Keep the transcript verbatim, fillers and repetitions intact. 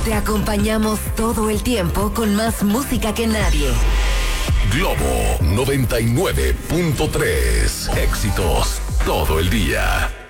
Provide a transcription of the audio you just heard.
Te acompañamos todo el tiempo con más música que nadie. Globo noventa y nueve punto tres. Éxitos todo el día.